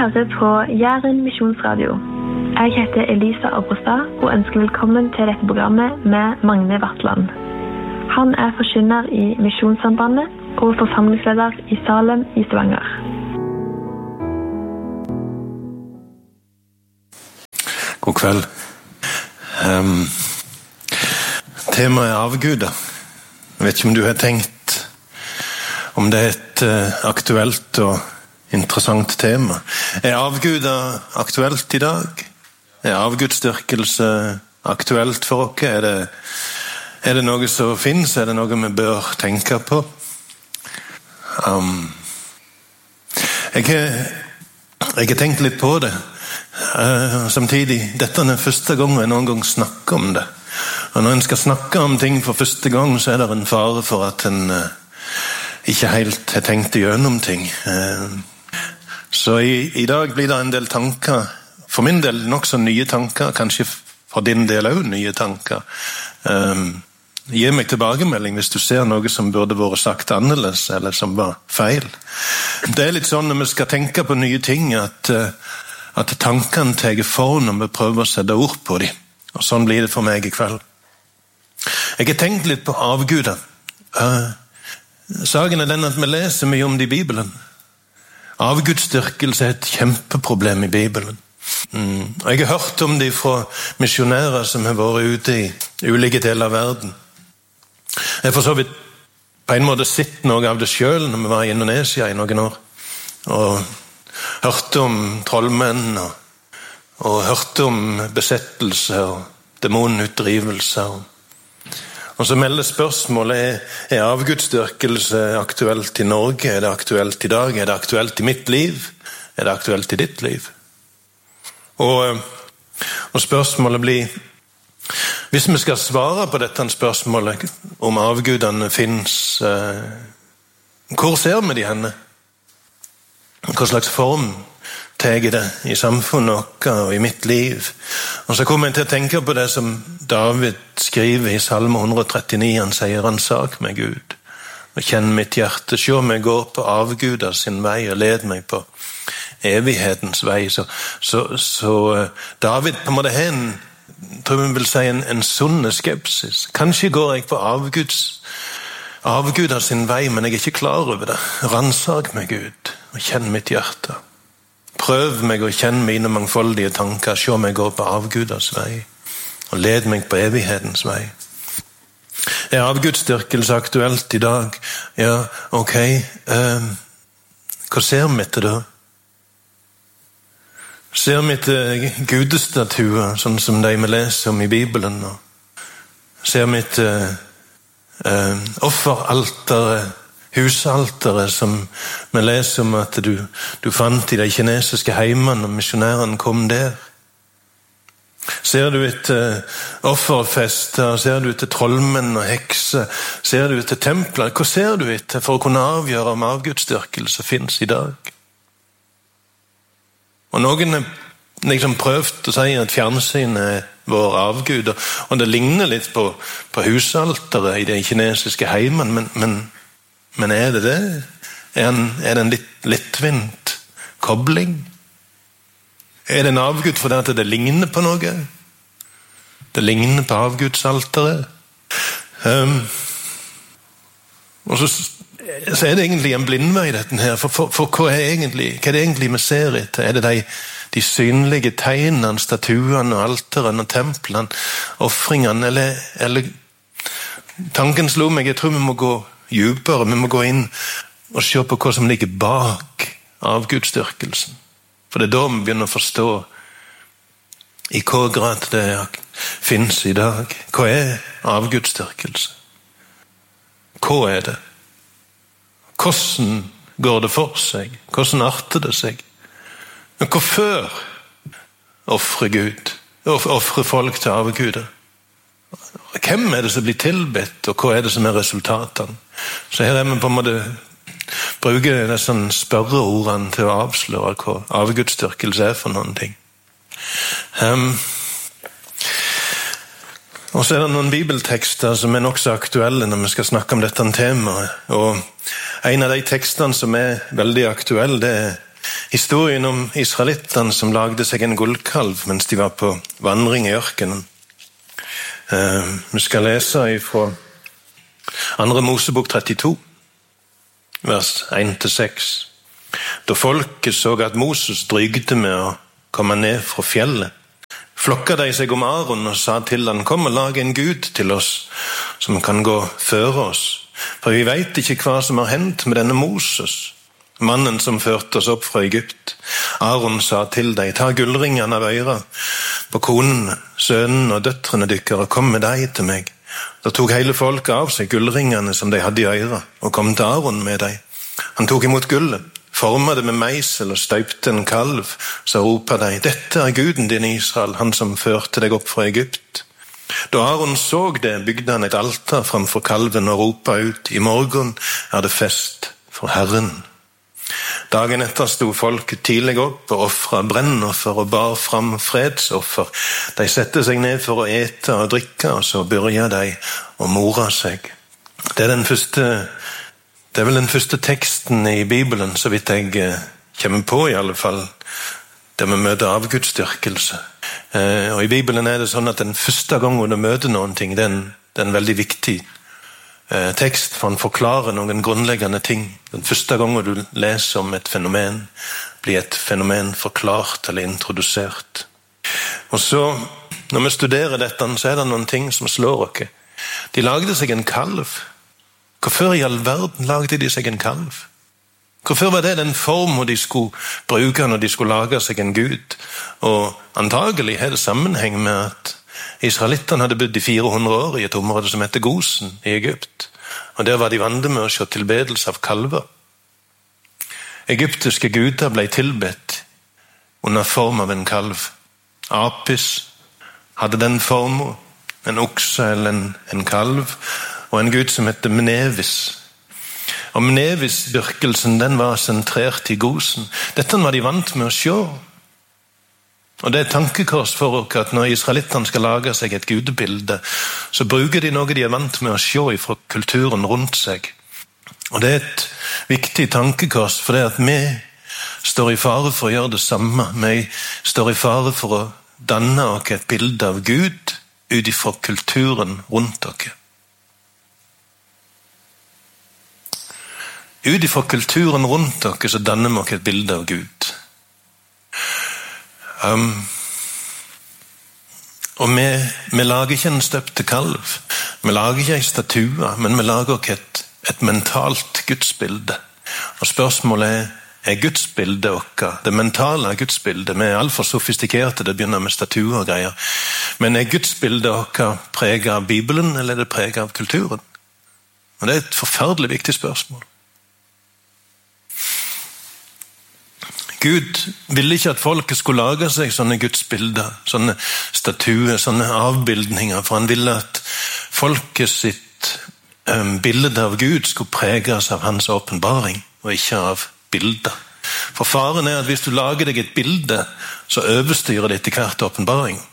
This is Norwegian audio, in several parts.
hører på Jæren Misjonsradio. Jeg heter Elisa Abrostad og ønsker velkommen til dette programmet med Magne Vatland. Han forkynner i Misjonssambandet og forsamlingsleder i Salem i Stavanger. God kveld. Temaet avguder. Jeg vet ikke om du har tenkt om det et aktuelt og interessant tema. Avguder aktuelt i dag? Avgudsdyrkelse aktuelt for oss? Er det noe som finnes? Er det noe vi bør tenke på? Jeg har tenkt litt på det. Samtidig, dette er første gang jeg noen gang snakker om det. Og når en skal snakke om ting for første gang, så er det en fare for at en ikke helt har tenkt igjennom ting. Så i dag blir det en del tanker, for min del nok så nye tanker, kanskje for din del også nye tanker. Gi meg tilbakemelding hvis du ser noe som burde vært sagt annerledes, eller som var feil. Det er litt sånn når vi skal tenke på nye ting, at tankene tar form når vi prøver å sette ord på dem. Og sånn blir det for meg i kveld. Jeg har tenkt litt på avguder. Saken er den at vi leser mye om det i Bibelen. Avgudsdyrkelse er et kjempeproblem i Bibelen. Og jeg har hørt om det fra misjonærer som har vært ute i ulike deler av verden. Jeg har for så vidt på en måte sett noe av det selv når vi var i Indonesia i noen år. Og hørte om trollmenn og hørte om besettelse og demonutdrivelse. Og så melder spørsmålet, er avgudsdyrkelse aktuelt i Norge? Er det aktuelt i dag? Er det aktuelt i mitt liv? Er det aktuelt i ditt liv? Og spørsmålet blir, hvis vi skal svare på dette spørsmålet om avgudene finnes, hvor ser vi de henne? Hva slags form teger det i samfunnet og i mitt liv? Og så kommer jeg til å tenke på det som David skriver i Salme 139. Han sier, «Ransak meg, Gud, og kjenn mitt hjerte. Se meg gå på avguder sin vei, og led meg på evighetens vei.» Så David på en måte har tror jeg vil si en sunn skepsis. Kanskje går jeg på avguder sin vei, men jeg er ikke klar over det. Ransak meg, Gud, og kjenn mitt hjerte. Prøv meg og kjenn mine mangfoldige tanker. Se meg gå på avguders vei, og led meg på evighetens vei. Er avgudsdyrkelse aktuelt i dag? Ja, ok. Hva ser vi til da? Ser vi til gudestatuer, sånn som de vi leser om i Bibelen? Ser vi til offeraltere, husaltere som vi leser om at du fant i de kinesiske heimene og misjonærene kom der? Ser du etter offerfester? Ser du etter trollmenn og hekser? Ser du etter templer? Hva ser du etter for å kunne avgjøre om avgudsdyrkelse finnes i dag? Og noen har liksom prøvd å si at fjernsynet er vår avgud, og det ligner litt på husaltere i de kinesiske heimene, men er det det? Er det en litt lettvint kobling? Er det en avgud fordi at det ligner på noe? Det ligner på avgudsalteret. Og så er det egentlig en blindvei dette her, for hva er det egentlig vi ser etter? Er det de synlige tegnene, statuene, alterne, templene, offringene, eller tanken slo meg, jeg tror vi må gå djupere, vi må gå inn og se på hva som ligger bak avgudsdyrkelsen. For det er da vi begynner å forstå i hva grad det finnes i dag. Hva er avgudsdyrkelse? Hva er det? Hvordan går det for seg? Hvordan arter det seg? Men hvorfor offrer Gud? Offrer folk til avguder? Hvem er det som blir tilbedt, og hva er det som er resultatene? Så her er vi på en måte bruker nesten spørreordene til å avsløre hva avgudsdyrkelse er for noen ting. Og så er det noen bibeltekster som er nok så aktuelle når vi skal snakke om dette temaet. Og en av de tekstene som er veldig aktuelle, det er historien om israelittene som lagde seg en gullkalv mens de var på vandring i ørkenen. Vi skal lese fra 2. Mosebok 32, vers 1-6. Da folket så at Moses drygde med å komme ned fra fjellet, flokka de seg om Aaron og sa til han, kom og lag en Gud til oss, som kan gå føre oss. For vi vet ikke hva som har hendt med denne Moses, mannen som førte oss opp fra Egypt. Aaron sa til deg, ta gullringene av øyra på konene, sønnene og døtrene dykkere, og kom med deg til meg. Da tok hele folket av seg gullringene som de hadde i øyra, og kom til Aaron med deg. Han tok imot gullet, formet det med meisel og støypte en kalv, så ropte de, dette er Guden din Israel, han som førte deg opp fra Egypt. Da Aaron så det, bygde han et altar framfor kalven og ropte ut, i morgen er det fest for Herren. Dagen etter sto folket tidlig opp og offret brennoffer og bar fram fredsoffer. De sette seg ned for å ete og drikke, og så begynte de å more seg. Det er vel den første teksten i Bibelen, så vidt jeg kommer på i alle fall, der vi møter avgudsdyrkelse. Og i Bibelen er det sånn at den første gangen du møter noen ting, det er en veldig viktig tekst, for han forklarer noen grunnleggende ting. Den første gangen du leser om et fenomen, blir et fenomen forklart eller introdusert. Og så, når vi studerer dette, så er det noen ting som slår oss. De lagde seg en kalv. Hvorfor i all verden lagde de seg en kalv? Hvorfor var det den formen de skulle bruke når de skulle lage seg en Gud? Og antagelig er det sammenheng med at israelittene hadde bodd i 400 år i et område som heter Gosen i Egypt. Og der var de vant med å se tilbedelse av kalver. Egyptiske guder ble tilbedt under form av en kalv. Apis hadde den formen, en okse eller en kalv, og en gud som heter Mnevis. Og Mnevis-dyrkelsen, den var sentrert i Gosen. Dette var de vant med å se. Og det er tankekors for oss at når israelittene skal lage seg et gudebilde, så bruker de noe de er vant med å se fra kulturen rundt seg. Og det er et viktig tankekors, for det at vi står i fare for å gjøre det samme. Vi står i fare for å danne oss et bilde av Gud ut ifra kulturen rundt oss. Ut ifra kulturen rundt oss så danner vi oss et bilde av Gud. Og vi lager ikke en støpte kalv, vi lager ikke en statue, men vi lager også et mentalt gudsbilde. Og spørsmålet er gudsbildet vårt, det mentale gudsbildet. Vi er alt for sofistikerte, det begynner med statuer og greier. Men er gudsbildet vårt preget av Bibelen, eller er det preget av kulturen? Og det er et forferdelig viktig spørsmål. Gud ville ikke at folket skulle lage seg sånne gudsbilder, sånne statuer, sånne avbildninger, for han ville at folket sitt bilde av Gud skulle preges av hans åpenbaring, og ikke av bilder. For faren er at hvis du lager deg et bilde, så overstyrer det etter hvert åpenbaring.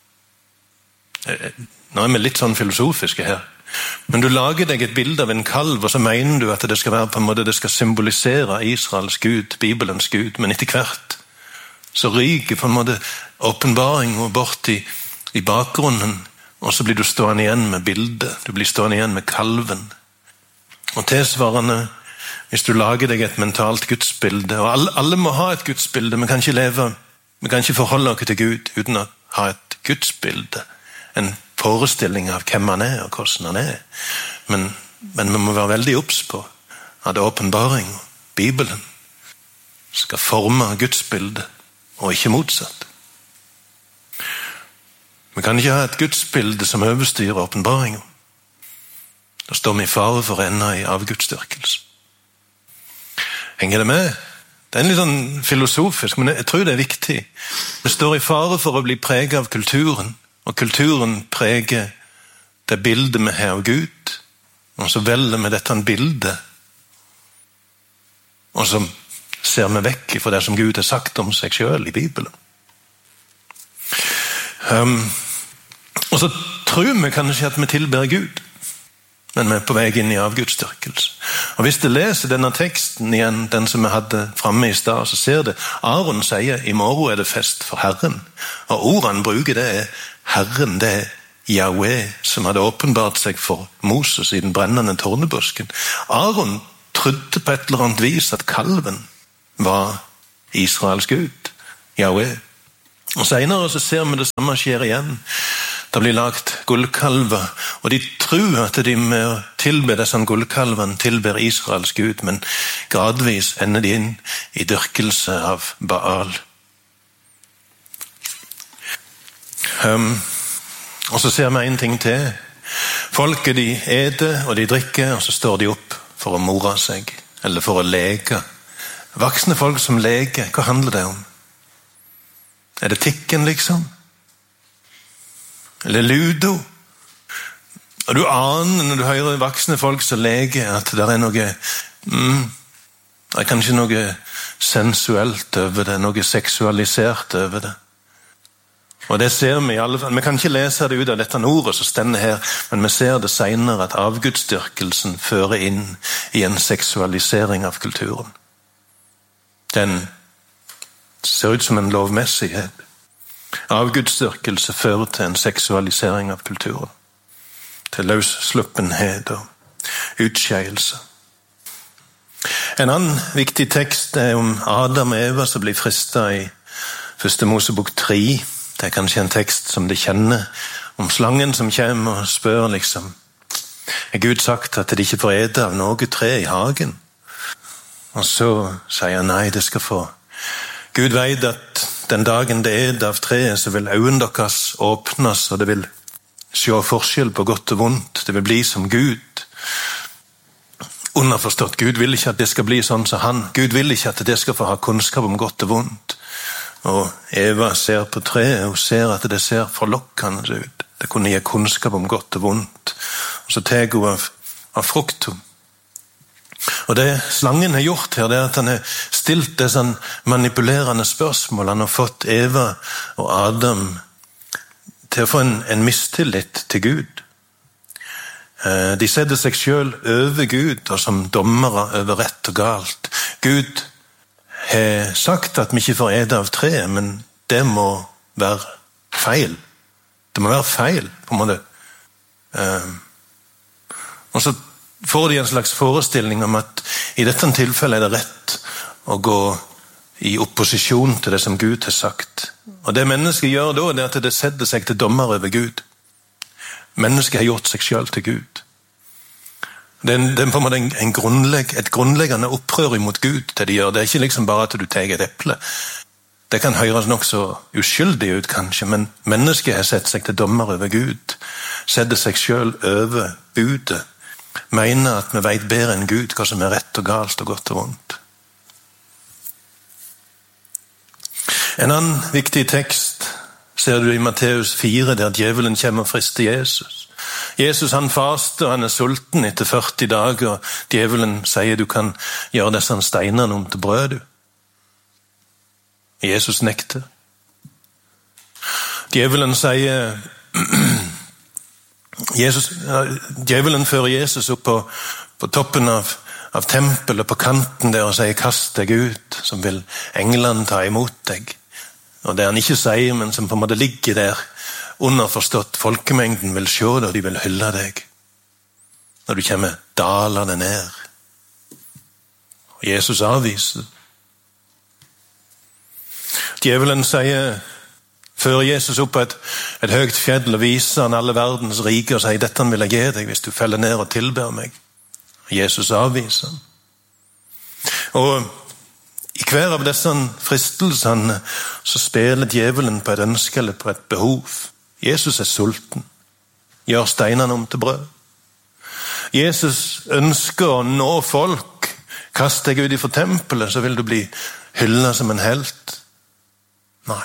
Nå er vi litt sånn filosofiske her. Men du lager deg et bilde av en kalv, og så mener du at det skal være på en måte, det skal symbolisere Israels Gud, Bibelens Gud, men etter hvert så ryker på en måte åpenbaringen bort i bakgrunnen, og så blir du stående igjen med bildet, du blir stående igjen med kalven. Og tilsvarende, hvis du lager deg et mentalt gudsbilde, og alle må ha et gudsbilde, vi kan ikke forholde oss til Gud uten å ha et gudsbilde, en forestilling av hvem han er og hvordan han er. Men vi må være veldig obs på at åpenbaring og Bibelen skal forme gudsbildet, og ikke motsatt. Vi kan ikke ha et gudsbilde som overstyrer åpenbaringen. Da står vi i fare for å ende i avgudsdyrkelse. Henger det med? Det er litt sånn filosofisk, men jeg tror det er viktig. Vi står i fare for å bli preget av kulturen, og kulturen preger det bildet vi har av Gud, og så velger vi dette bildet, og så ser vi vekk fra det som Gud har sagt om seg selv i Bibelen. Og så tror vi kanskje at vi tilber Gud, men vi er på vei inn i avgudsdyrkelse. Og hvis du leser denne teksten igjen, den som jeg hadde fremme i stad, så ser du, Aaron sier, i morgen er det fest for Herren. Og ordet han bruker det er Herren, det er Yahweh, som hadde åpenbart seg for Moses i den brennende tornebusken. Aaron trodde på et eller annet vis at kalven var Israels Gud, Yahweh. Og senere så ser vi det samme skjer igjen. Det blir lagt gullkalver, og de tror at de med å tilbe disse gullkalvene tilber Israels Gud, men gradvis ender de inn i dyrkelse av Baal. Og så ser vi en ting til. Folket de eter og de drikker, og så står de opp for å more seg, eller for å leke. Voksne folk som leker, hva handler det om? Er det tikken liksom? Eller ludo? Og du aner når du hører voksne folk som leker at det er noe, det er kanskje noe sensuelt over det, noe seksualisert over det. Og det ser vi i alle fall. Vi kan ikke lese det ut av dette ordet som stender her, men vi ser det senere at avgudsdyrkelsen fører inn i en seksualisering av kulturen. Den ser ut som en lovmessighet. Avgudsdyrkelse fører til en seksualisering av kulturen. Til løssluppenhet og utskeielse. En annen viktig tekst er om Adam og Eva som blir fristet i 1. Mosebok 3. Det er kanskje en tekst som de kjenner, om slangen som kommer og spør liksom, er Gud sagt at de ikke får ete av noe tre i hagen? Og så sier han nei, det skal få. Gud vet at den dagen det er av treet, så vil øynene deres åpnes, og det vil se forskjell på godt og vondt. Det vil bli som Gud. Underforstått, Gud vil ikke at det skal bli sånn som han. Gud vil ikke at det skal få ha kunnskap om godt og vondt. Og Eva ser på treet, og ser at det ser forlokkende ut. Det kunne gi kunnskap om godt og vondt. Og så tar hun av frukten. Og det slangen har gjort her, det er at han har stilt disse manipulerende spørsmål. Han har fått Eva og Adam til å få en mistillit til Gud. De setter seg selv over Gud, og som dommere over rett og galt. Gud har sagt at vi ikke får ete av treet, men det må være feil. Det må være feil, på en måte. Og så får de en slags forestilling om at i dette tilfellet er det rett å gå i opposisjon til det som Gud har sagt. Og det mennesket gjør da, det er at det setter seg til dommer over Gud. Mennesket har gjort seg selv til Gud. Det er på en måte et grunnleggende opprør imot Gud det de gjør. Det er ikke liksom bare at du tar et eple. Det kan høres nok så uskyldig ut kanskje, men mennesket har sett seg til dommer over Gud. Setter seg selv over budet. Mener at vi vet bedre enn Gud hva som er rett og galt og godt og vondt. En annen viktig tekst ser du i Matteus 4, der djevelen kommer og frister Jesus. Jesus han faster, han er sulten etter 40 dager, og djevelen sier du kan gjøre disse steinene om til brød. Jesus nekter. Djevelen sier djevelen fører Jesus opp på toppen av tempelet på kanten der og sier kast deg ut, som vil englene ta imot deg. Og det han ikke sier, men som på en måte ligger der underforstått, folkemengden vil se det, og de vil hylle deg. Når du kommer dalende ned. Og Jesus avviser. Djevelen sier, fører Jesus opp på et høyt fjell og viser han alle verdens rike og sier, dette vil jeg gi deg hvis du feller ned og tilber meg. Jesus avviser. Og i hver av disse fristelsene så spiller djevelen på et ønske eller på et behov. Jesus er sulten. Gjør steinene om til brød. Jesus ønsker å nå folk. Kast deg ut fra tempelet, så vil du bli hyllet som en helt. Nei.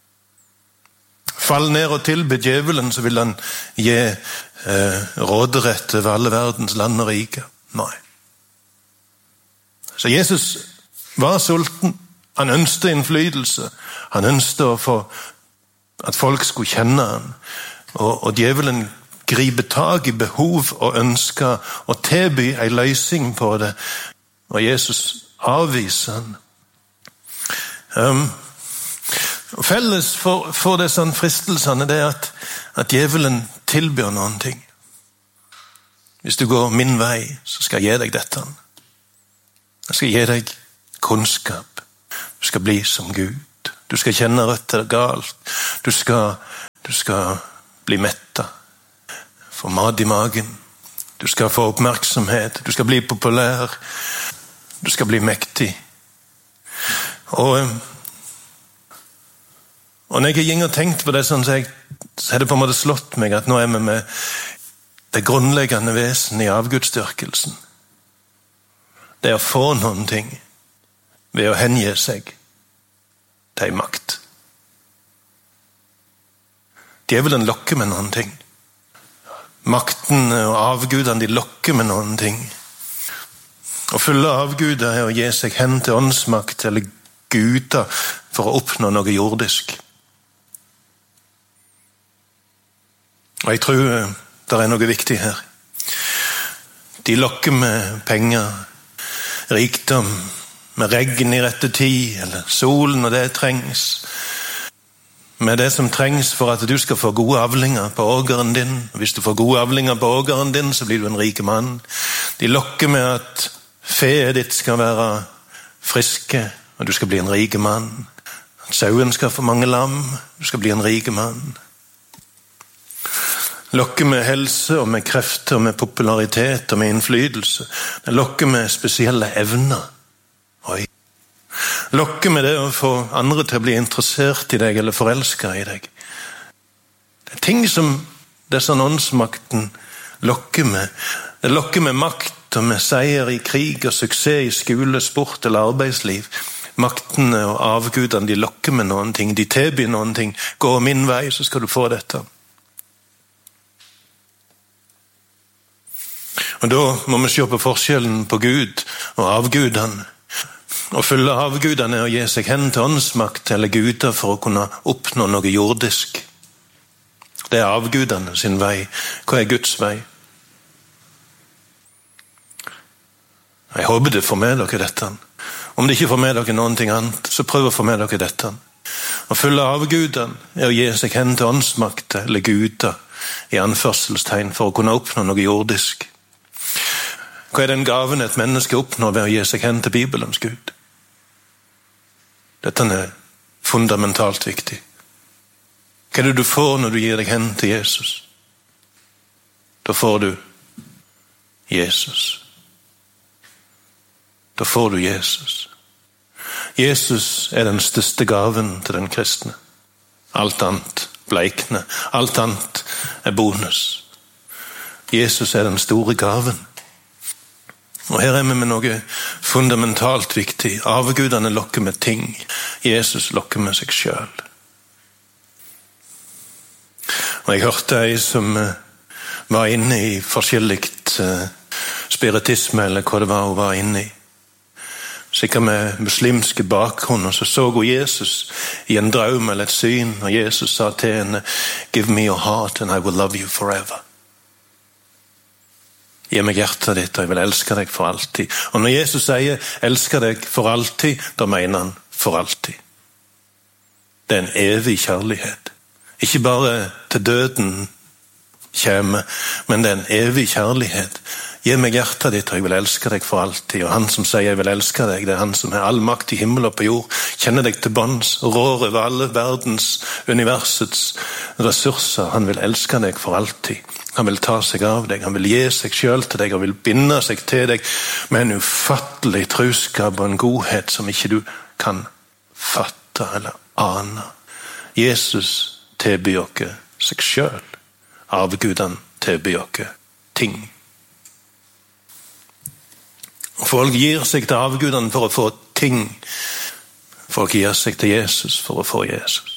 Fall ned og tilbe djevelen, så vil han gi råderett over alle verdens land og rike. Nei. Så Jesus var sulten. Han ønsket innflytelse. Han ønsket å få at folk skulle kjenne han. Og djevelen gripe tag i behov og ønske og tilby en løsning på det. Og Jesus avviser han. Felles for disse fristelsene det er at djevelen tilbyr noen ting. Hvis du går min vei, så skal jeg gi deg dette. Jeg skal gi deg kunnskap. Du skal bli som Gud. Du skal kjenne rett og galt. Du skal bli mettet. Få mat i magen. Du skal få oppmerksomhet. Du skal bli populær. Du skal bli mektig. Og når jeg gikk og tenkte på det sånn, så har det på en måte slått meg at nå er vi med det grunnleggende vesen i avgudsdyrkelsen. Det er å få noen ting ved å hengi seg til en makt. Djevelen lokker med noen ting. Makten og avgudene, de lokker med noen ting. Å følge avguder er å gi seg hen til åndsmakt eller guder for å oppnå noe jordisk. Og jeg tror det er noe viktig her. De lokker med penger, rikdom, med regn i rette tid, eller solen når det trengs. Med det som trengs for at du skal få gode avlinger på ågeren din. Hvis du får gode avlinger på ågeren din, så blir du en rik mann. De lokker med at feet ditt skal være friske, og du skal bli en rik mann. At sauen skal få mange lam, du skal bli en rik mann. Lokker med helse og med krefter, med popularitet og med innflytelse. Det lokker med spesielle evner. Oi. Lokker med det å få andre til å bli interessert i deg eller forelsket i deg. Det er ting som disse åndsmakten lokker med. Det lokker med makt og med seier i krig og suksess i skole, sport eller arbeidsliv. Maktene og avgudene, de lokker med noen ting. De tilbyr noen ting. Gå min vei, så skal du få dette. Og da må vi se på forskjellen på Gud og avgudene. Å følge avgudene er å gi seg hen til åndsmakt eller guder for å kunne oppnå noe jordisk. Det er avgudene sin vei. Hva er Guds vei? Jeg håper det får med dere dette. Om det ikke får med dere noen ting annet, så prøv å få med dere dette. Å følge avgudene er å gi seg hen til åndsmakt eller guder i anførselstegn for å kunne oppnå noe jordisk. Hva er den gaven et menneske oppnår ved å gi seg hen til Bibelens Gud? Dette er fundamentalt viktig. Hva er det du får når du gir deg hen til Jesus? Da får du Jesus. Da får du Jesus. Jesus er den største gaven til den kristne. Alt annet bleikner. Alt annet er bonus. Jesus er den store gaven. Og her er vi med noe fundamentalt viktig. Avgudene lokker med ting. Jesus lokker med seg selv. Og jeg hørte en som var inne i forskjellig spiritisme, eller hva det var hun var inne i. Sikkert med muslimske bakgrunn, og så hun Jesus i en drøm eller et syn, og Jesus sa til henne, «Give me your heart and I will love you forever.» Gi meg hjertet ditt, og jeg vil elske deg for alltid. Og når Jesus sier, elsker deg for alltid, da mener han for alltid. Det er en evig kjærlighet. Ikke bare til døden kommer, men det er en evig kjærlighet. Gi meg hjertet ditt, og jeg vil elske deg for alltid. Og han som sier, jeg vil elske deg, det er han som har all makt i himmel og på jord, kjenner deg til bånds, rår over alle verdens, universets ressurser. Han vil elske deg for alltid. Han vil ta seg av deg, han vil gi seg selv til deg, og vil binde seg til deg med en ufattelig truskap og en godhet som ikke du kan fatte eller ane. Jesus tilbyr dere seg selv. Avgudene tilbyr dere ting. Og folk gir seg til avgudene for å få ting. Folk gir seg til Jesus for å få Jesus.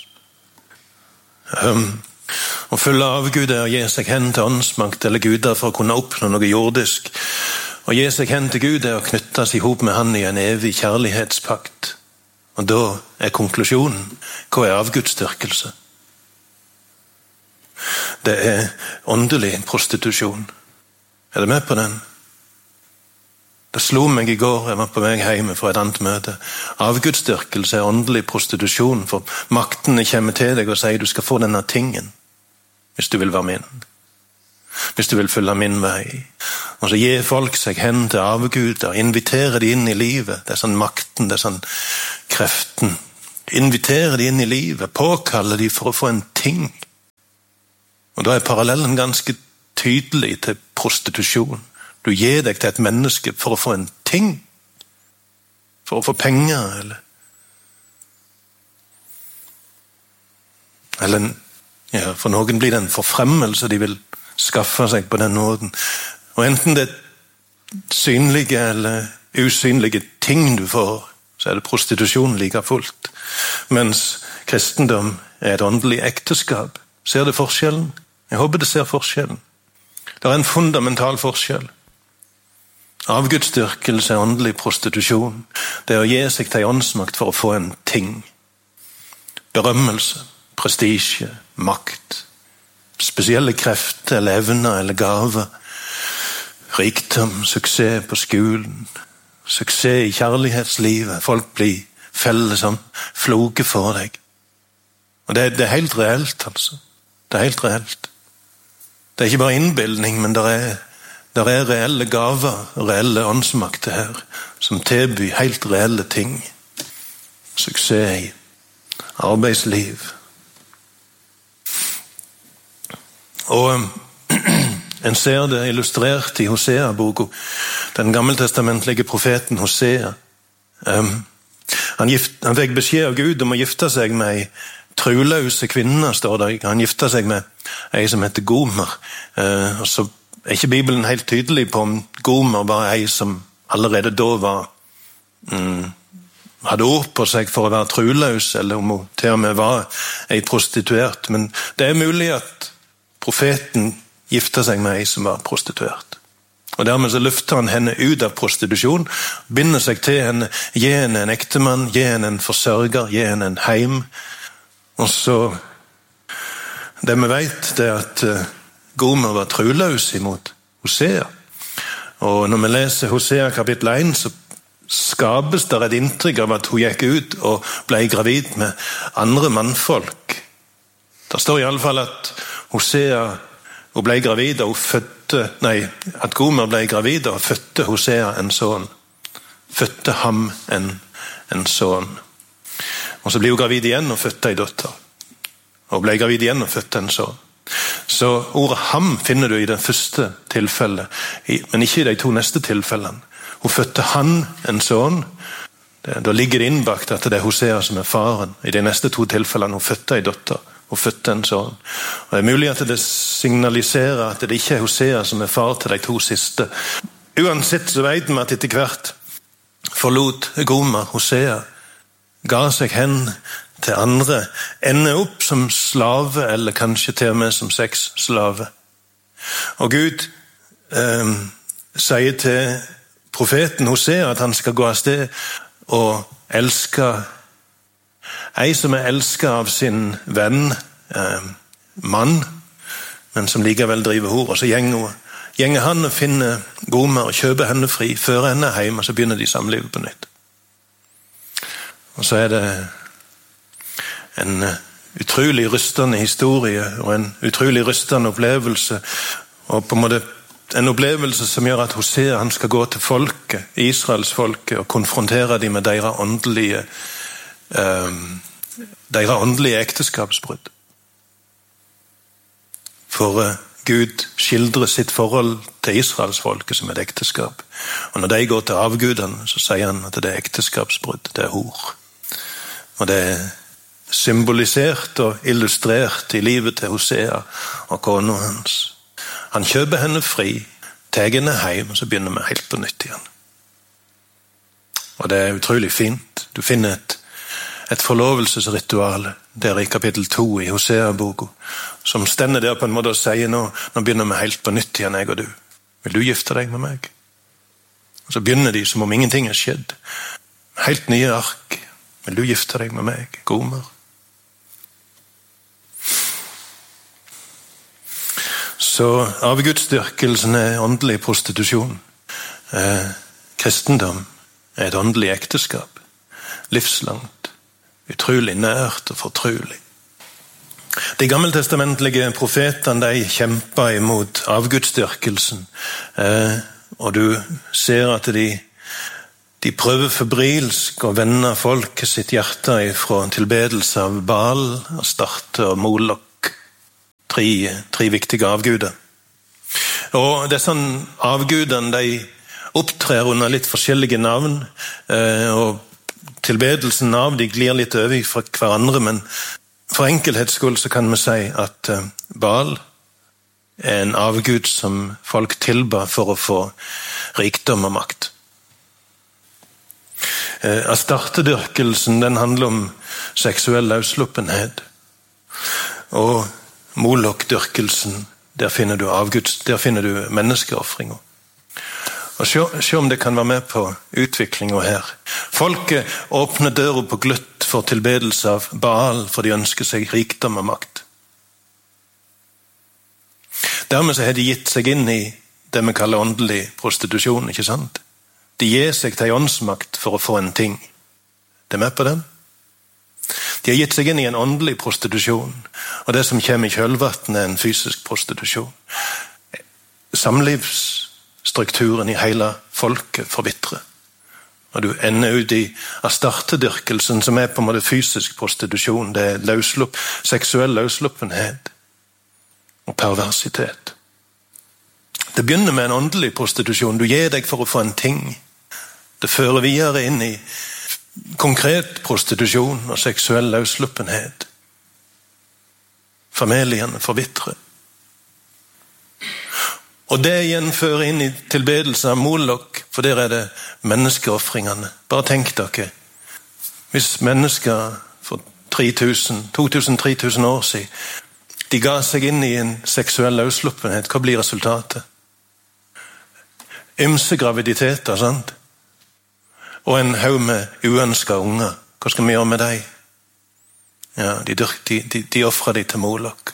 Å følge avgud er å gi seg hen til åndsmakt eller guder for å kunne oppnå noe jordisk. Å gi seg hen til Gud er å knyttes ihop med han i en evig kjærlighetspakt. Og da er konklusjonen, hva er avgudsdyrkelse? Det åndelig prostitusjon. Er du med på den? Det slo meg i går, jeg var på vei hjemme fra et annet møte. Avgudsdyrkelse åndelig prostitusjon, for maktene kommer til deg og sier du skal få denne tingen, hvis du vil være min. Hvis du vil følge min vei. Og så gir folk seg hen til avguder, inviterer de inn i livet. Det sånn makten, det sånn kreften. Inviterer de inn i livet, påkaller de for å få en ting. Og da parallellen ganske tydelig til prostitusjon. Du gir deg til et menneske for å få en ting. For å få penger, eller ja, for noen blir det en forfremmelse de vil skaffe seg på den nåden. Og enten det synlige eller usynlige ting du får, så er det prostitusjon like fullt. Mens kristendom er et åndelig ekteskap. Ser du forskjellen? Jeg håper det ser forskjellen. Det er en fundamental forskjell. Avgudsdyrkelse er åndelig prostitusjon. Det er å gi seg til åndsmakt for å få en ting. Berømmelse, prestisje, makt, spesielle krefter eller evner eller gaver, rikdom, suksess på skolen, suksess i kjærlighetslivet. Folk blir felles som floke for deg. Og det er helt reelt, altså. Det er helt reelt. Det er ikke bare innbildning, men det er reelle gaver, reelle åndsmakter her, som tilbyr helt reelle ting. Suksess i arbeidsliv. Og en ser det illustrert i Hosea-boka, den gammeltestamentlige profeten Hosea. Han fikk beskjed av Gud om å gifte seg med ei truløse kvinne, står det. Han gifte seg med ei som heter Gomer. Og så er ikke Bibelen helt tydelig på om Gomer var ei som allerede da hadde ord på seg for å være truløs, eller om hun til og med var ei prostituert. Men det er mulig at profeten gifte seg med ei som var prostituert. Og dermed så løfter han henne ut av prostitusjon, binder seg til henne, gir henne en ektemann, gir henne en forsørger, gir henne en heim. Og så, det vi vet, det er at Gomer var truløs imot Hosea. Og når vi leser Hosea kapittel 1, så skapes der et inntrykk av at hun gikk ut og ble gravid med andre mannfolk. Det står i alle fall at hun ble gravid og at Gomer ble gravid og fødte Hosea en sønn. Fødte ham en sønn. Og så ble hun gravid igjen og fødte en datter. Og ble gravid igjen og fødte en sønn. Så ordet ham finner du i det første tilfellet, men ikke i de to neste tilfellene. Hun fødte han en sønn. Da ligger det innbakt at det er Hosea som er faren. I de neste to tilfellene hun fødte en datter. Og fødte en sønn. Og det er mulig at det signaliserer at det ikke er Hosea som er far til de to siste. Uansett så vet vi at etter hvert forlot Gomer Hosea, ga seg hen til andre, ender opp som slave, eller kanskje til og med som sexslave. Og Gud sier til profeten Hosea at han skal gå av sted og elske ei som er elsket av sin venn, mann, men som likevel driver hor. Og så gjenger han og finner Gomer og kjøper henne fri, fører henne hjem, og så begynner de samlivet på nytt. Og så er det en utrolig rystende historie, og en utrolig rystende opplevelse, og på en måte en opplevelse som gjør at Hosea han skal gå til folket, Israels folket, og konfrontere dem med deres åndelige ekteskapsbrudd. For Gud skildrer sitt forhold til Israels folke som et ekteskap. Og når de går til avgudene, så sier han at det er ekteskapsbrudd, det er hor. Og det er symbolisert og illustrert i livet til Hosea og kona hans. Han kjøper henne fri, tar henne hjem, og så begynner vi helt på nytt igjen. Og det er utrolig fint. Du finner et forlovelsesritual der i kapittel 2 i Hosea-boka, som stender der på en måte og sier nå begynner vi helt på nytt igjen, jeg og du. Vil du gifte deg med meg? Og så begynner de som om ingenting er skjedd. Helt nye ark. Vil du gifte deg med meg, Gomer? Så avgudsdyrkelsen åndelig prostitusjon. Kristendom et åndelig ekteskap. Livslangt, utrolig nært og fortrolig. De gammeltestamentlige profetene, de kjempet imot avgudsdyrkelsen. Og du ser at de prøver febrilsk å vende folket sitt hjerte fra tilbedelse av Baal, Astarte og Molok, tre viktige avguder. Og disse avgudene, de opptrer under litt forskjellige navn, og tilbedelsen av de glir litt over fra hverandre, men for enkelhets skyld så kan vi si at Baal en avgud som folk tilba for å få rikdom og makt. Astartedyrkelsen, den handler om seksuell løsluppenhet. Og Molok-dyrkelsen, der finner du menneskeoffringer. Og se om det kan være med på utviklingen her. Folket åpner døra på gløtt for tilbedelse av Baal, for de ønsker seg rikdom og makt. Dermed så har de gitt seg inn i det vi kaller åndelig prostitusjon, ikke sant? De gir seg til åndsmakt for å få en ting. Det med på den? De har gitt seg inn i en åndelig prostitusjon, og det som kommer i kjølvannet er en fysisk prostitusjon. Samlivsstrukturen i hele folket forvitrer. Og du ender ut i astartedyrkelsen, som på en måte fysisk prostitusjon. Det er seksuell løsluppenhet og perversitet. Det begynner med en åndelig prostitusjon. Du gir deg for å få en ting. Det fører videre inn i konkret prostitusjon og seksuell løsluppenhet. Familiene forvitrer. Og det igjen fører inn i tilbedelse av Molok, for der er det menneskeoffringene. Bare tenk dere, hvis mennesker for 2000-3000 år siden, de ga seg inn i en seksuell løsluppenhet, hva blir resultatet? Ymse graviditeter, sant? Og en haug med uønskede unger. Hva skal vi gjøre med dem? Ja, de offrer de til Molok.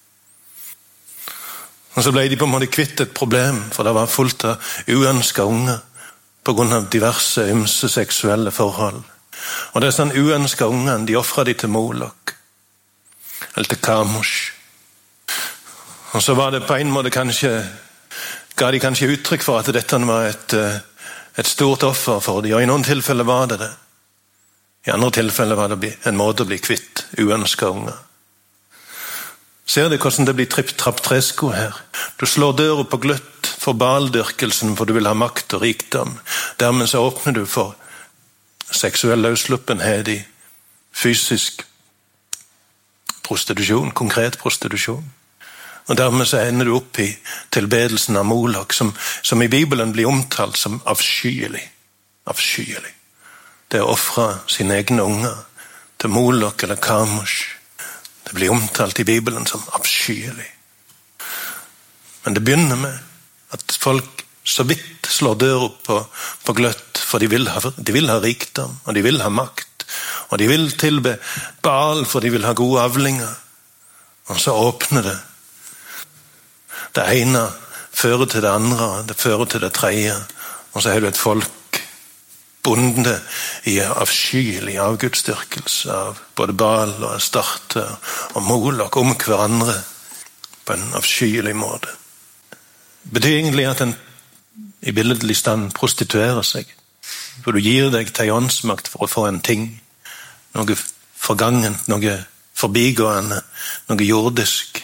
Og så ble de på en måte kvitt et problem, for det var fullt av uønskede unger på grunn av diverse ymse seksuelle forhold. Og disse uønskede ungene, de offret de til Molok, eller til Kamosh. Og så var det på en måte ga de kanskje uttrykk for at dette var et stort offer for dem, og i noen tilfeller var det. I andre tilfeller var det en måte å bli kvitt uønskede unger. Ser du hvordan det blir trapptresko her? Du slår døra på gløtt for Baal-dyrkelsen, for du vil ha makt og rikdom. Dermed så åpner du for seksuell løsluppenhet i fysisk prostitusjon, konkret prostitusjon. Og dermed så ender du opp i tilbedelsen av Molok, som i Bibelen blir omtalt som avskyelig. Avskyelig. Det å offre sine egne unger til Molok eller Kamosh. Det blir omtalt i Bibelen som avskyelig. Men det begynner med at folk så vidt slår døra på gløtt, for de vil ha rikdom, og de vil ha makt, og de vil tilbe Baal, for de vil ha gode avlinger. Og så åpner det. Det ene fører til det andre, det fører til det tredje, og så har du et folk bonde i avskyelig avgudsdyrkelse av både Baal og Astarte og Molok om hverandre på en avskyelig måte. Det betyr egentlig at en i billedlig stand prostituerer seg, for du gir deg til åndsmakt for å få en ting, noe forgangent, noe forbigående, noe jordisk.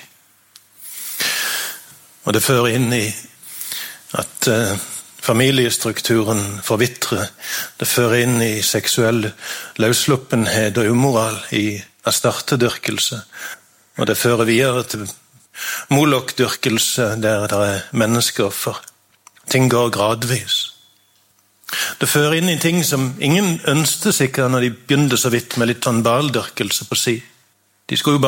Og det fører inn i at familiestrukturen forvitrer. Det fører inn i seksuell løsluppenhet og umoral i astartedyrkelse. Og det fører videre til Molok-dyrkelse der det er menneskeoffer. Ting går gradvis. Det fører inn i ting som ingen ønsket sikkert når de begynte så vidt med litt sånn Baal-dyrkelse på si. De skulle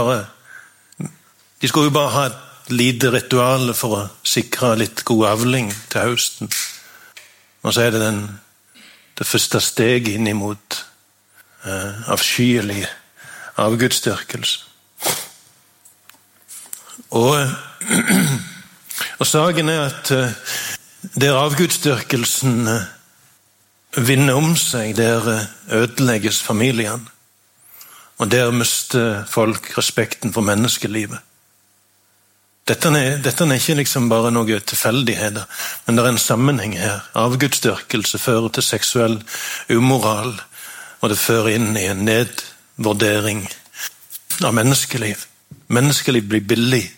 jo bare ha et lite ritual for å sikre litt god avling til høsten. Og så er det det første steget inn imot avskyelig avgudsdyrkelse. Og Og saken at der avgudsdyrkelsen vinner om seg, der ødelegges familien. Og der mister folk respekten for menneskelivet. Dette er ikke liksom bare noen tilfeldigheter, men det er en sammenheng her. Avgudsdyrkelse fører til seksuell umoral, og det fører inn i en nedvurdering av menneskeliv. Menneskeliv blir billig.